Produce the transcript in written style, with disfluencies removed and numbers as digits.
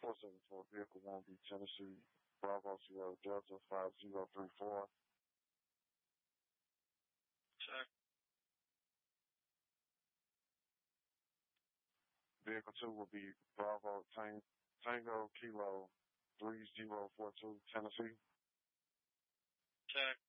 474, vehicle 1B, Tennessee, Bravo Sierra Delta 5034. Check. Vehicle 2 will be Bravo Tango Kilo 3042, Tennessee. Check.